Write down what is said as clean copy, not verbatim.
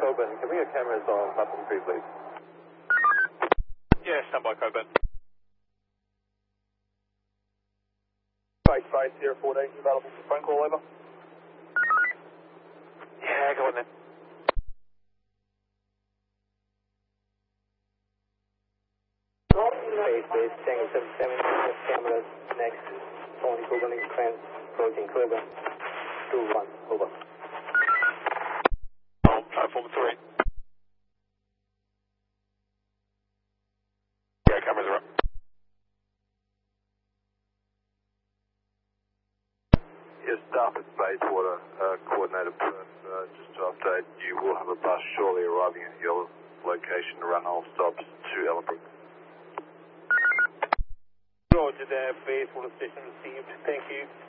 Coburn, can we get cameras on platform 3, please? Yeah, stand by, Coburn. Base 014, available for phone call, over. Yeah, go on then. Base, Tango 77, cameras next, on Coburn Trans, approaching Coburn, 2-1, over. On platform 3. Yeah, cameras are up. Yes, staff at Bayswater, Coordinator Perth, just to update, you will have a bus shortly arriving at your location to run all stops to Ellenbrook. Roger that, Bayswater station received, thank you.